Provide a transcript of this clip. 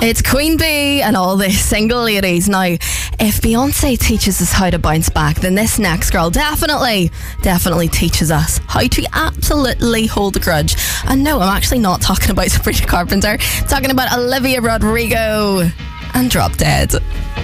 It's Queen Bee and all the single ladies. Now, if Beyonce teaches us how to bounce back, then this next girl definitely teaches us how to absolutely hold a grudge. And no, I'm actually not talking about Sabrina Carpenter. I'm talking about Olivia Rodrigo and Drop Dead.